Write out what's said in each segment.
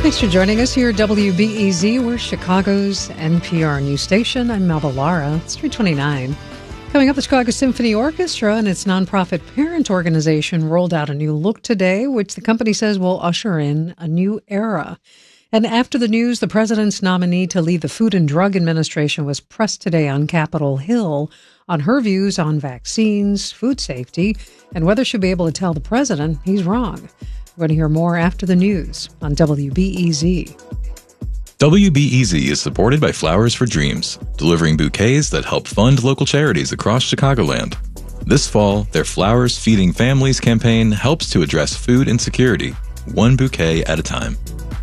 Thanks for joining us here at WBEZ. We're Chicago's NPR news station. I'm Melba Lara. It's 3:29. Coming up, the Chicago Symphony Orchestra and its nonprofit parent organization rolled out a new look today, which the company says will usher in a new era. And after the news, the president's nominee to lead the Food and Drug Administration was pressed today on Capitol Hill on her views on vaccines, food safety, and whether she'll be able to tell the president he's wrong. We're going to hear more after the news on WBEZ. WBEZ is supported by Flowers for Dreams, delivering bouquets that help fund local charities across Chicagoland. This fall, their Flowers Feeding Families campaign helps to address food insecurity, one bouquet at a time.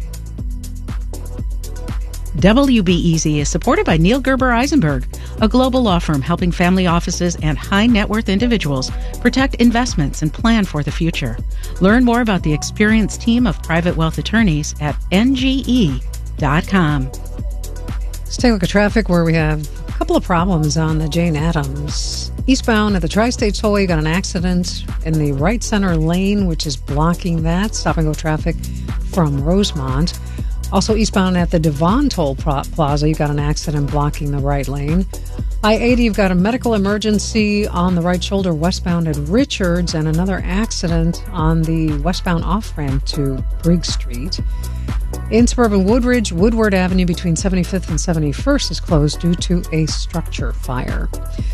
WBEZ is supported by Neil Gerber Eisenberg, a global law firm helping family offices and high net worth individuals protect investments and plan for the future. Learn more about the experienced team of private wealth attorneys at NGE.com. Let's take a look at traffic where we have a couple of problems on the Jane Addams. Eastbound at the Tri-State Tollway, you got an accident in the right center lane, which is blocking that. Stop and go traffic from Rosemont. Also eastbound at the Devon Toll Plaza, you got an accident blocking the right lane. I-80, you've got a medical emergency on the right shoulder westbound at Richards and another accident on the westbound off-ramp to Briggs Street. In suburban Woodridge, Woodward Avenue between 75th and 71st is closed due to a structure fire.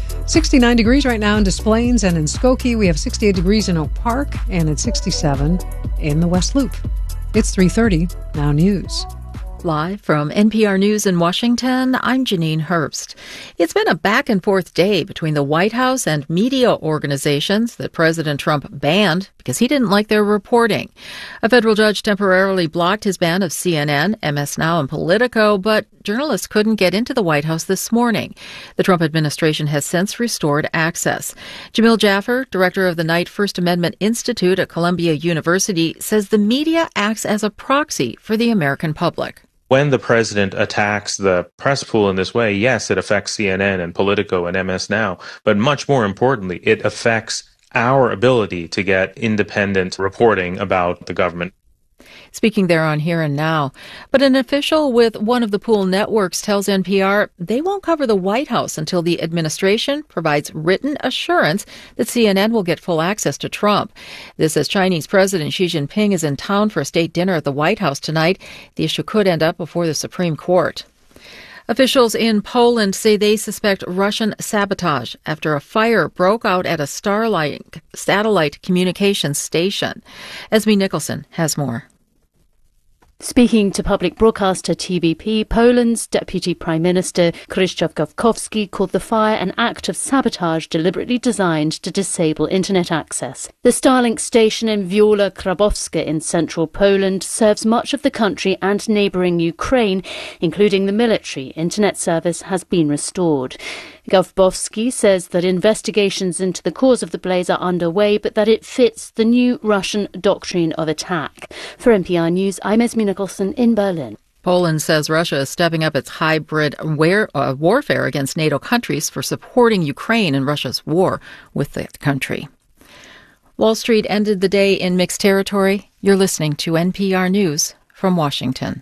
69 degrees right now in Des Plaines and in Skokie. We have 68 degrees in Oak Park and it's 67 in the West Loop. It's 3:30, now news. Live from NPR News in Washington, I'm Janine Herbst. It's been a back-and-forth day between the White House and media organizations that President Trump banned because he didn't like their reporting. A federal judge temporarily blocked his ban of CNN, MS Now, and Politico, but journalists couldn't get into the White House this morning. The Trump administration has since restored access. Jamil Jaffer, director of the Knight First Amendment Institute at Columbia University, says the media acts as a proxy for the American public. When the president attacks the press pool in this way, yes, it affects CNN and Politico and MS Now, but much more importantly, it affects our ability to get independent reporting about the government. Speaking there on Here and Now. But an official with one of the pool networks tells NPR they won't cover the White House until the administration provides written assurance that CNN will get full access to Trump. This as Chinese President Xi Jinping is in town for a state dinner at the White House tonight. The issue could end up before the Supreme Court. Officials in Poland say they suspect Russian sabotage after a fire broke out at a Starlink satellite communications station. Esme Nicholson has more. Speaking to public broadcaster TVP, Poland's Deputy Prime Minister Krzysztof Gawkowski called the fire an act of sabotage deliberately designed to disable internet access. The Starlink station in Wiola Krabowska in central Poland serves much of the country and neighbouring Ukraine, including the military. Internet service has been restored. Gawkowski says that investigations into the cause of the blaze are underway, but that it fits the new Russian doctrine of attack. For NPR News, I'm Esme Nicholson in Berlin. Poland says Russia is stepping up its hybrid warfare against NATO countries for supporting Ukraine in Russia's war with the country. Wall Street ended the day in mixed territory. You're listening to NPR News from Washington.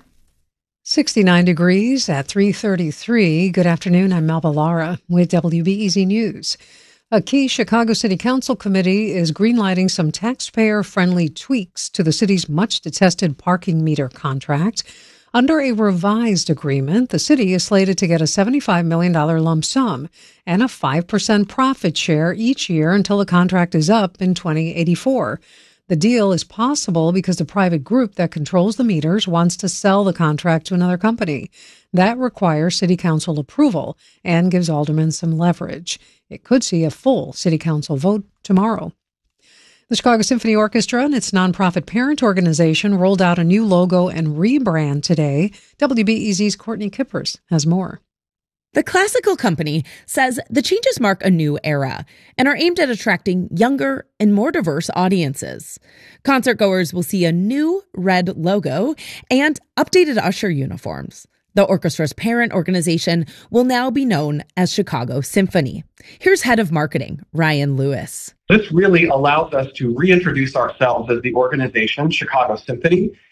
69 degrees at 3:33. Good afternoon. I'm Melba Lara with WBEZ News. A key Chicago City Council committee is greenlighting some taxpayer-friendly tweaks to the city's much-detested parking meter contract. Under a revised agreement, the city is slated to get a $75 million lump sum and a 5% profit share each year until the contract is up in 2084. The deal is possible because the private group that controls the meters wants to sell the contract to another company. That requires city council approval and gives aldermen some leverage. It could see a full city council vote tomorrow. The Chicago Symphony Orchestra and its nonprofit parent organization rolled out a new logo and rebrand today. WBEZ's Courtney Kippers has more. The classical company says the changes mark a new era and are aimed at attracting younger and more diverse audiences. Concertgoers will see a new red logo and updated usher uniforms. The orchestra's parent organization will now be known as Chicago Symphony. Here's head of marketing, Ryan Lewis. This really allows us to reintroduce ourselves as the organization, Chicago Symphony,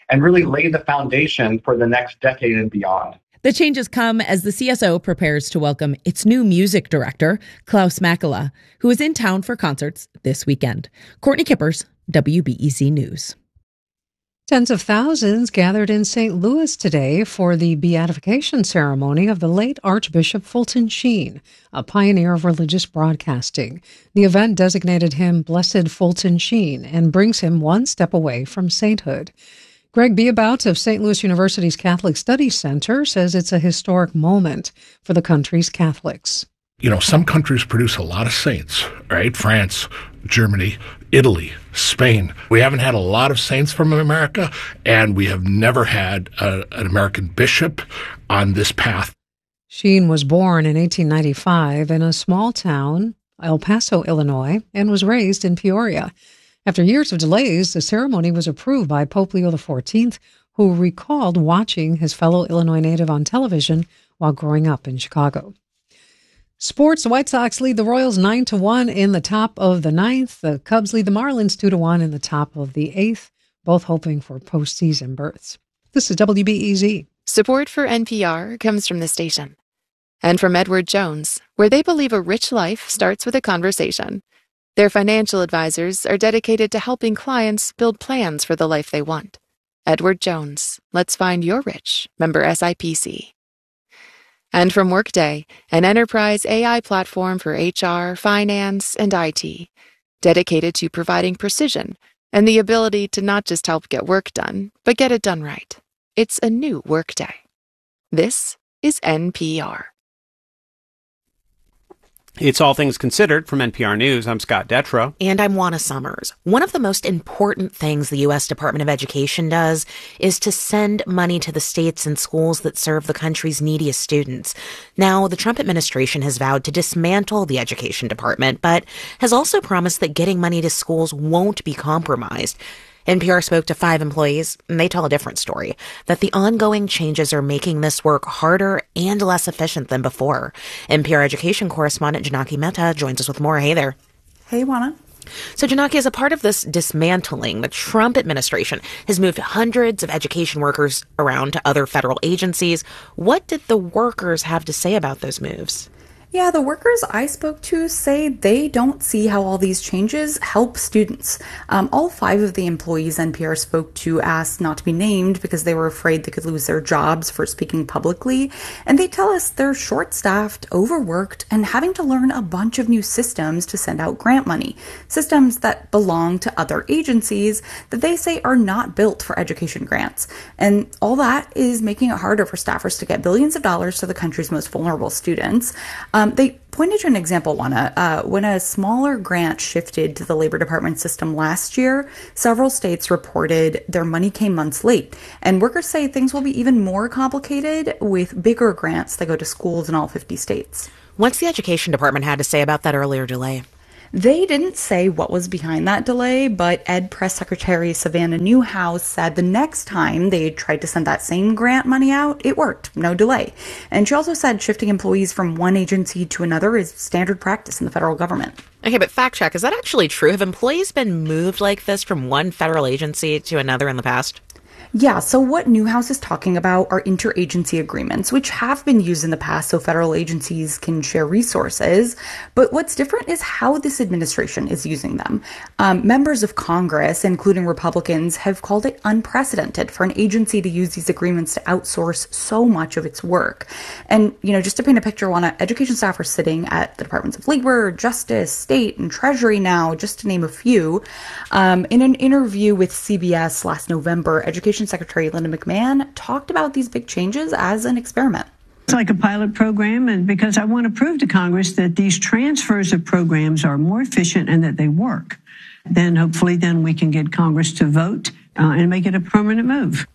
and really lay the foundation for the next decade and beyond. The changes come as the CSO prepares to welcome its new music director, Klaus Makela, who is in town for concerts this weekend. Courtney Kippers, WBEZ News. Tens of thousands gathered in St. Louis today for the beatification ceremony of the late Archbishop Fulton Sheen, a pioneer of religious broadcasting. The event designated him Blessed Fulton Sheen and brings him one step away from sainthood. Greg Beabout of St. Louis University's Catholic Studies Center says it's a historic moment for the country's Catholics. You know, some countries produce a lot of saints, right? France, Germany, Italy, Spain. We haven't had a lot of saints from America, and we have never had an American bishop on this path. Sheen was born in 1895 in a small town, El Paso, Illinois, and was raised in Peoria. After years of delays, the ceremony was approved by Pope Leo XIV, who recalled watching his fellow Illinois native on television while growing up in Chicago. Sports, the White Sox lead the Royals 9-1 in the top of the ninth. The Cubs lead the Marlins 2-1 in the top of the eighth, both hoping for postseason berths. This is WBEZ. Support for NPR comes from the station and from Edward Jones, where they believe a rich life starts with a conversation. Their financial advisors are dedicated to helping clients build plans for the life they want. Edward Jones, let's find your rich. Member SIPC. And from Workday, an enterprise AI platform for HR, finance, and IT, dedicated to providing precision and the ability to not just help get work done, but get it done right. It's a new Workday. This is NPR. It's All Things Considered from NPR News. I'm Scott Detrow. And I'm Juana Summers. One of the most important things the U.S. Department of Education does is to send money to the states and schools that serve the country's neediest students. Now, the Trump administration has vowed to dismantle the Education Department, but has also promised that getting money to schools won't be compromised. NPR spoke to 5 employees, and they tell a different story, that the ongoing changes are making this work harder and less efficient than before. NPR education correspondent Janaki Mehta joins us with more. Hey there. Hey, Juana. So, Janaki, as a part of this dismantling, the Trump administration has moved hundreds of education workers around to other federal agencies. What did the workers have to say about those moves? Yeah, the workers I spoke to say they don't see how all these changes help students. All 5 of the employees NPR spoke to asked not to be named because they were afraid they could lose their jobs for speaking publicly. And they tell us they're short-staffed, overworked, and having to learn a bunch of new systems to send out grant money. Systems that belong to other agencies that they say are not built for education grants. And all that is making it harder for staffers to get billions of dollars to the country's most vulnerable students. They pointed to an example, Juana. When a smaller grant shifted to the Labor Department system last year, several states reported their money came months late. And workers say things will be even more complicated with bigger grants that go to schools in all 50 states. What's the Education Department had to say about that earlier delay? They didn't say what was behind that delay, but Ed Press Secretary Savannah Newhouse said the next time they tried to send that same grant money out, it worked, no delay. And she also said shifting employees from one agency to another is standard practice in the federal government. Okay, but fact check, is that actually true? Have employees been moved like this from one federal agency to another in the past? Yeah, so what Newhouse is talking about are interagency agreements, which have been used in the past so federal agencies can share resources. But what's different is how this administration is using them. Members of Congress, including Republicans, have called it unprecedented for an agency to use these agreements to outsource so much of its work. And, just to paint a picture, education staff are sitting at the Departments of Labor, Justice, State, and Treasury now, just to name a few. In an interview with CBS last November, Education Secretary Linda McMahon talked about these big changes as an experiment. It's like a pilot program, and because I want to prove to Congress that these transfers of programs are more efficient and that they work, then hopefully we can get Congress to vote and make it a permanent move.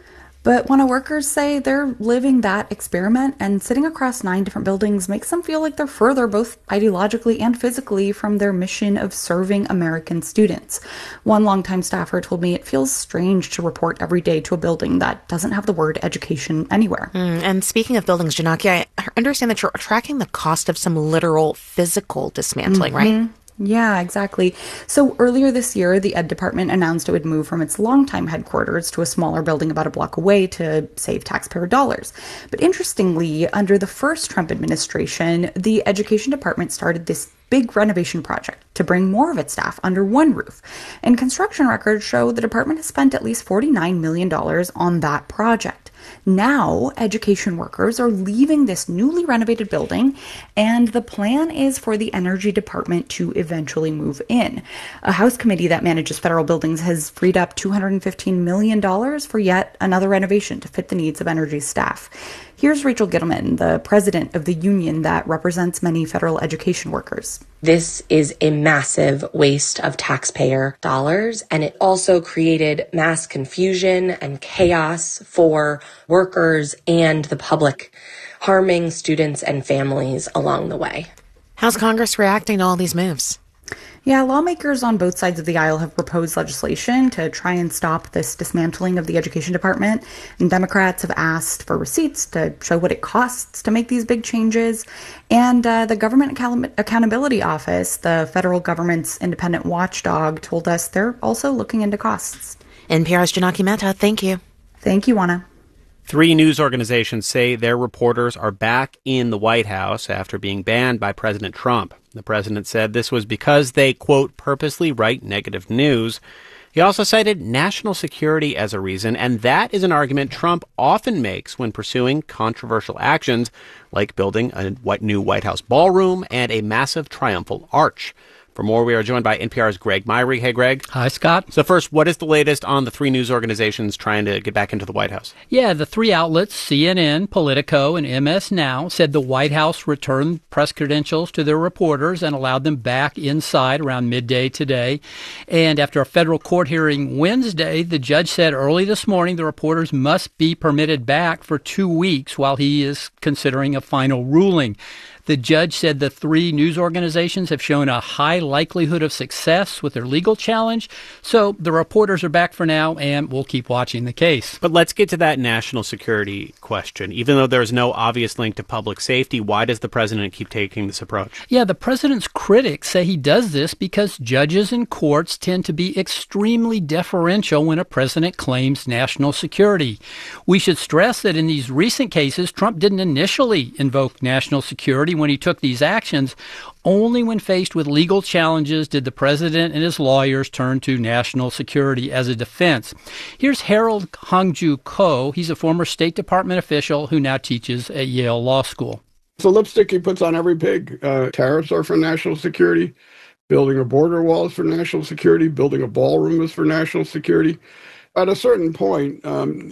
But when workers say they're living that experiment, and sitting across 9 different buildings makes them feel like they're further, both ideologically and physically, from their mission of serving American students. One longtime staffer told me it feels strange to report every day to a building that doesn't have the word education anywhere. And speaking of buildings, Janaki, I understand that you're tracking the cost of some literal physical dismantling, right? Yeah, exactly. So earlier this year, the Ed Department announced it would move from its longtime headquarters to a smaller building about a block away to save taxpayer dollars. But interestingly, under the first Trump administration, the Education Department started this big renovation project to bring more of its staff under one roof. And construction records show the department has spent at least $49 million on that project. Now, education workers are leaving this newly renovated building, and the plan is for the Energy Department to eventually move in. A House committee that manages federal buildings has freed up $215 million for yet another renovation to fit the needs of energy staff. Here's Rachel Gittleman, the president of the union that represents many federal education workers. This is a massive waste of taxpayer dollars, and it also created mass confusion and chaos for workers and the public, harming students and families along the way. How's Congress reacting to all these moves? Yeah, lawmakers on both sides of the aisle have proposed legislation to try and stop this dismantling of the education department. And Democrats have asked for receipts to show what it costs to make these big changes. And the Government Accountability Office, the federal government's independent watchdog, told us they're also looking into costs. NPR's Janaki Mehta, thank you. Thank you, Juana. 3 news organizations say their reporters are back in the White House after being banned by President Trump. The president said this was because they, quote, purposely write negative news. He also cited national security as a reason, and that is an argument Trump often makes when pursuing controversial actions like building a new White House ballroom and a massive triumphal arch. For more, we are joined by NPR's Greg Myrie. Hey, Greg. Hi, Scott. So first, what is the latest on the 3 news organizations trying to get back into the White House? Yeah, the 3 outlets, CNN, Politico, and MS Now, said the White House returned press credentials to their reporters and allowed them back inside around midday today. And after a federal court hearing Wednesday, the judge said early this morning the reporters must be permitted back for 2 weeks while he is considering a final ruling. The judge said the 3 news organizations have shown a high likelihood of success with their legal challenge. So the reporters are back for now, and we'll keep watching the case. But let's get to that national security question. Even though there's no obvious link to public safety, why does the president keep taking this approach? Yeah, the president's critics say he does this because judges and courts tend to be extremely deferential when a president claims national security. We should stress that in these recent cases, Trump didn't initially invoke national security when he took these actions. Only when faced with legal challenges did the president and his lawyers turn to national security as a defense. Here's Harold Hongju Ko. He's a former State Department official who now teaches at Yale Law School. The lipstick he puts on every pig. Tariffs are for national security. Building a border wall is for national security. Building a ballroom is for national security. At a certain point,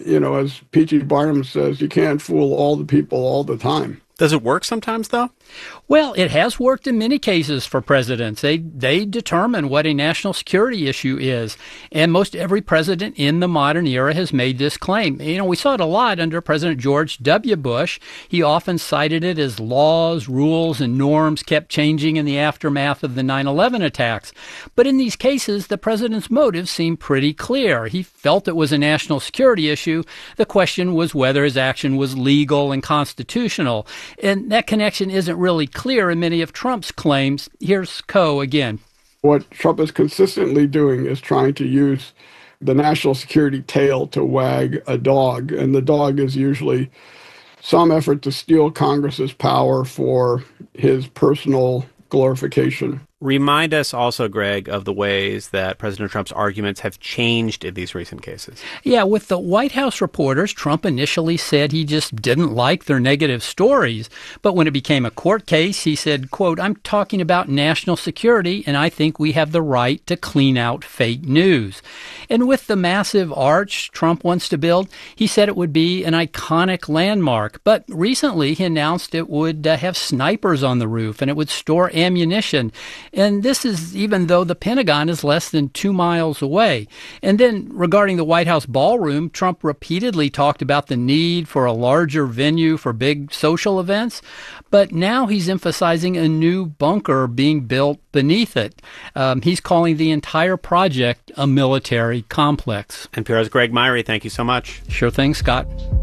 as P.T. Barnum says, you can't fool all the people all the time. Does it work sometimes, though? Well, it has worked in many cases for presidents. They determine what a national security issue is. And most every president in the modern era has made this claim. We saw it a lot under President George W. Bush. He often cited it as laws, rules, and norms kept changing in the aftermath of the 9/11 attacks. But in these cases, the president's motives seemed pretty clear. He felt it was a national security issue. The question was whether his action was legal and constitutional. And that connection isn't really clear in many of Trump's claims. Here's Ko again. What Trump is consistently doing is trying to use the national security tail to wag a dog. And the dog is usually some effort to steal Congress's power for his personal glorification. Remind us also, Greg, of the ways that President Trump's arguments have changed in these recent cases. Yeah, with the White House reporters, Trump initially said he just didn't like their negative stories. But when it became a court case, he said, quote, "I'm talking about national security, and I think we have the right to clean out fake news." And with the massive arch Trump wants to build, he said it would be an iconic landmark. But recently, he announced it would have snipers on the roof, and it would store ammunition. And this is even though the Pentagon is less than 2 miles away. And then regarding the White House ballroom, Trump repeatedly talked about the need for a larger venue for big social events. But now he's emphasizing a new bunker being built beneath it. He's calling the entire project a military complex. NPR's Greg Myrie, thank you so much. Sure thing, Scott.